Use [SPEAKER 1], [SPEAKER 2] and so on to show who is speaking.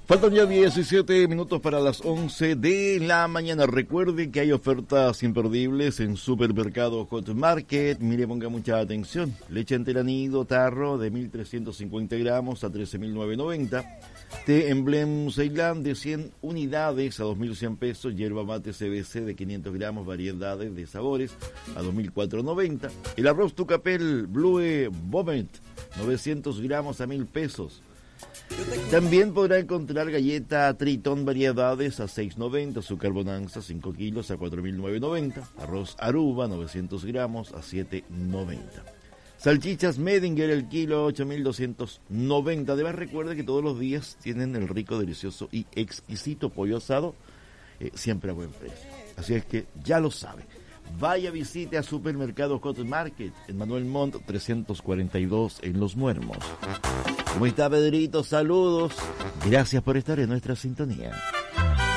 [SPEAKER 1] Faltan ya 17 minutos para las 11 de la mañana. Recuerde que hay ofertas imperdibles en Supermercado Hot Market. Mire, ponga mucha atención. Leche entera nido, tarro de 1.350 gramos a 13.990. Té Emblem Ceilán de 100 unidades a 2.100 pesos. Yerba mate CBC de 500 gramos, variedades de sabores a 2.490. El arroz Tucapel Blue Bomet 900 gramos a 1.000 pesos. También podrá encontrar galleta Tritón variedades a 6.90, azúcar Bonanza 5 kilos a 4.990, arroz Aruba 900 gramos a 7.90. Salchichas Medinger el kilo 8.290. Además recuerde que todos los días tienen el rico, delicioso y exquisito pollo asado, siempre a buen precio. Así es que ya lo sabe. Vaya, visite a Supermercado Hot Market en Manuel Montt 342 en Los Muermos. ¿Cómo está, Pedrito? Saludos. Gracias por estar en nuestra sintonía.